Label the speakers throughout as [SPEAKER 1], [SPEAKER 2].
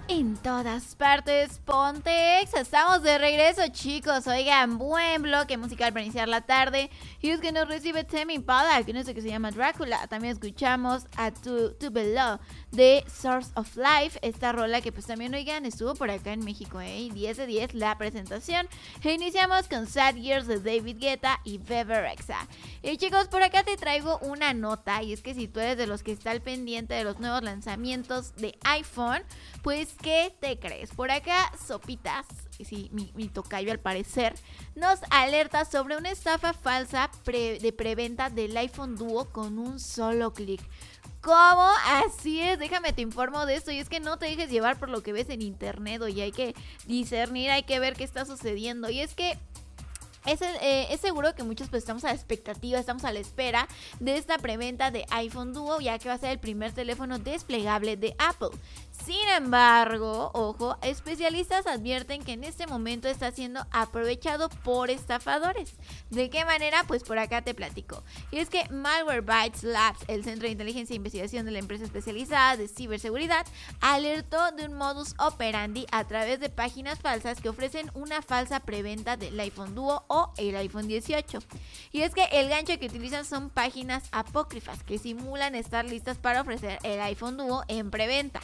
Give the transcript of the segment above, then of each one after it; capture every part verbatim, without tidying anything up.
[SPEAKER 1] En todas partes, Pontex. Estamos de regreso, chicos. Oigan, buen bloque musical para iniciar la tarde. Y es que nos recibe Tame Impala, que no sé qué se llama Drácula. También escuchamos a To, to Below de Source of Life. Esta rola que pues también, oigan, estuvo por acá en México, ¿eh? diez de diez la presentación. E iniciamos con Sad Years de David Guetta y Bebe Rexha. Y chicos, por acá te traigo una nota. Y es que si tú eres de los que está al pendiente de los nuevos lanzamientos de iPhone, pues ¿qué te crees? Por acá, Sopitas, sí, mi, mi tocayo al parecer, nos alerta sobre una estafa falsa pre, de preventa del iPhone Duo con un solo clic. ¿Cómo? Así es, déjame te informo de esto. Y es que no te dejes llevar por lo que ves en internet, oye, hay que discernir, hay que ver qué está sucediendo. Y es que Es, eh, es seguro que muchos pues estamos a la expectativa, estamos a la espera de esta preventa de iPhone Duo, ya que va a ser el primer teléfono desplegable de Apple. Sin embargo, ojo, especialistas advierten que en este momento está siendo aprovechado por estafadores. ¿De qué manera? Pues por acá te platico. Y es que Malwarebytes Labs, el centro de inteligencia e investigación de la empresa especializada de ciberseguridad, alertó de un modus operandi a través de páginas falsas que ofrecen una falsa preventa del iPhone Duo o el iPhone dieciocho. Y es que el gancho que utilizan son páginas apócrifas que simulan estar listas para ofrecer el iPhone Duo en preventa.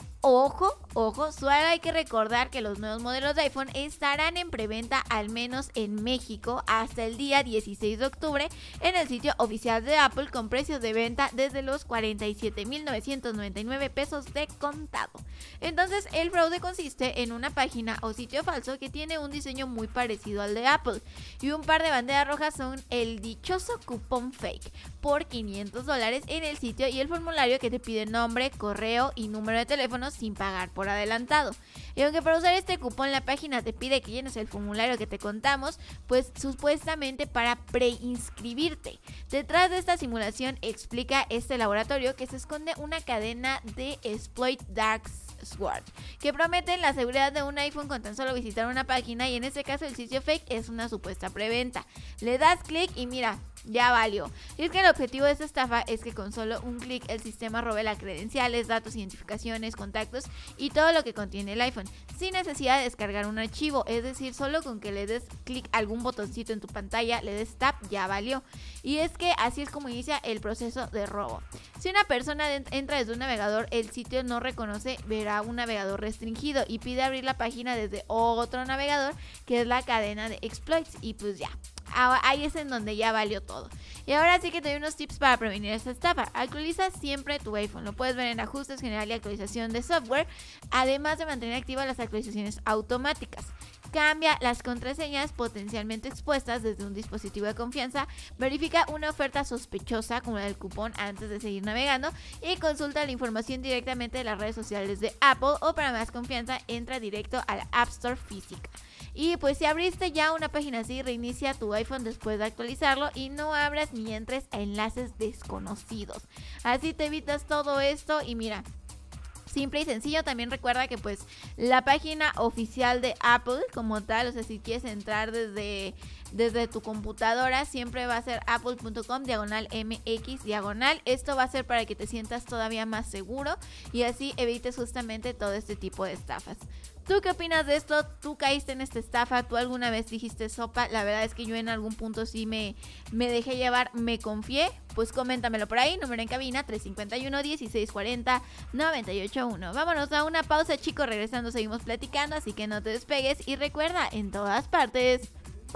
[SPEAKER 1] Ojo, ojo, solo hay que recordar que los nuevos modelos de iPhone estarán en preventa al menos en México hasta el día dieciséis de octubre en el sitio oficial de Apple con precios de venta desde los cuarenta y siete mil novecientos noventa y nueve pesos de contado. Entonces el fraude consiste en una página o sitio falso que tiene un diseño muy parecido al de Apple y un par de banderas rojas son el dichoso cupón fake por quinientos dólares en el sitio y el formulario que te pide nombre, correo y número de teléfono sin pagar por adelantado. Y aunque para usar este cupón la página te pide que llenes el formulario que te contamos, pues supuestamente para preinscribirte. Detrás de esta simulación explica este laboratorio que se esconde una cadena de exploit dark Sword, que prometen la seguridad de un iPhone con tan solo visitar una página y en este caso el sitio fake es una supuesta preventa. Le das clic y mira, ya valió. Y es que el objetivo de esta estafa es que con solo un clic el sistema robe las credenciales, datos, identificaciones, contactos y todo lo que contiene el iPhone, sin necesidad de descargar un archivo, es decir, solo con que le des clic a algún botoncito en tu pantalla, le des tap, ya valió. Y es que así es como inicia el proceso de robo. Si una persona entra desde un navegador, el sitio no reconoce, verá un navegador restringido y pide abrir la página desde otro navegador, que es la cadena de exploits, y pues ya. Ahí es en donde ya valió todo. Y ahora sí que te doy unos tips para prevenir esta estafa. Actualiza siempre tu iPhone. Lo puedes ver en ajustes general y actualización de software, además de mantener activas las actualizaciones automáticas. Cambia las contraseñas potencialmente expuestas desde un dispositivo de confianza. Verifica una oferta sospechosa como la del cupón antes de seguir navegando y consulta la información directamente de las redes sociales de Apple, o para más confianza entra directo a la App Store física. Y pues si abriste ya una página así, reinicia tu iPhone después de actualizarlo y no abras ni entres a enlaces desconocidos. Así te evitas todo esto y mira, simple y sencillo. También recuerda que pues la página oficial de Apple como tal, o sea, si quieres entrar desde, desde tu computadora, siempre va a ser apple.com diagonal mx diagonal. Esto va a ser para que te sientas todavía más seguro y así evites justamente todo este tipo de estafas. ¿Tú qué opinas de esto? ¿Tú caíste en esta estafa? ¿Tú alguna vez dijiste sopa? La verdad es que yo en algún punto sí me, me dejé llevar, me confié. Pues coméntamelo por ahí, número en cabina tres cinco uno, dieciséis cuarenta, noventa y ocho uno. Vámonos a una pausa, chicos, regresando seguimos platicando, así que no te despegues y recuerda, en todas partes,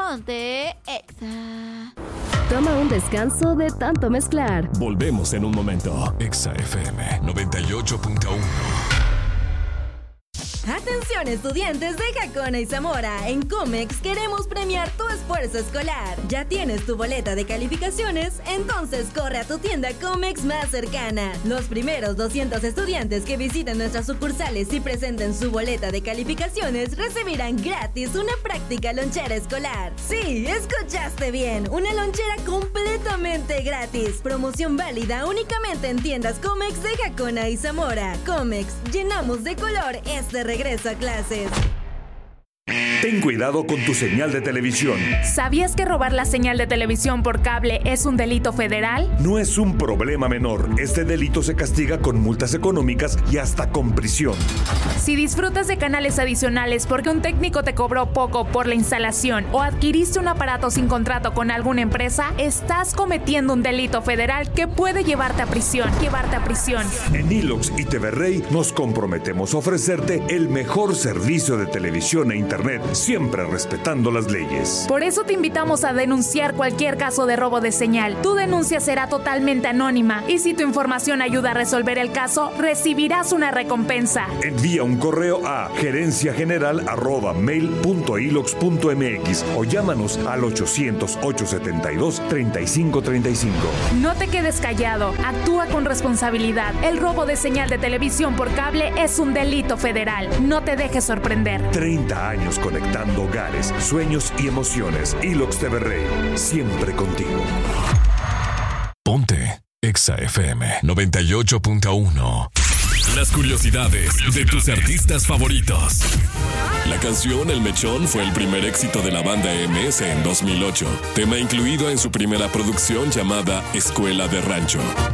[SPEAKER 1] ponte Exa.
[SPEAKER 2] Toma un descanso de tanto mezclar.
[SPEAKER 3] Volvemos en un momento. Exa F M noventa y ocho punto uno.
[SPEAKER 4] Atención estudiantes de Jacona y Zamora, en Comex queremos premiar tu esfuerzo escolar. ¿Ya tienes tu boleta de calificaciones? Entonces corre a tu tienda Comex más cercana. Los primeros doscientos estudiantes que visiten nuestras sucursales y presenten su boleta de calificaciones recibirán gratis una práctica lonchera escolar. Sí, escuchaste bien, una lonchera completamente gratis. Promoción válida únicamente en tiendas Comex de Jacona y Zamora. Comex, llenamos de color este regreso a clases.
[SPEAKER 5] Ten cuidado con tu señal de televisión.
[SPEAKER 6] ¿Sabías que robar la señal de televisión por cable es un delito federal?
[SPEAKER 5] No es un problema menor. Este delito se castiga con multas económicas y hasta con prisión.
[SPEAKER 6] Si disfrutas de canales adicionales porque un técnico te cobró poco por la instalación o adquiriste un aparato sin contrato con alguna empresa, estás cometiendo un delito federal que puede llevarte a prisión. Llevarte a prisión.
[SPEAKER 5] En Ilox y T V Rey nos comprometemos a ofrecerte el mejor servicio de televisión e internet, siempre respetando las leyes.
[SPEAKER 6] Por eso te invitamos a denunciar cualquier caso de robo de señal. Tu denuncia será totalmente anónima y si tu información ayuda a resolver el caso, recibirás una recompensa.
[SPEAKER 5] Envía un correo a gerencia general arroba mail punto ilox punto mx o llámanos al ochocientos, ochocientos setenta y dos, treinta y cinco treinta y cinco.
[SPEAKER 6] No te quedes callado, actúa con responsabilidad. El robo de señal de televisión por cable es un delito federal. No te dejes sorprender.
[SPEAKER 5] treinta años conectando hogares, sueños y emociones. Ilox T V Rey, siempre contigo.
[SPEAKER 3] Ponte Exa F M noventa y ocho punto uno. Las curiosidades de tus artistas favoritos. La canción El Mechón fue el primer éxito de la banda M S en dos mil ocho, tema incluido en su primera producción llamada Escuela de Rancho.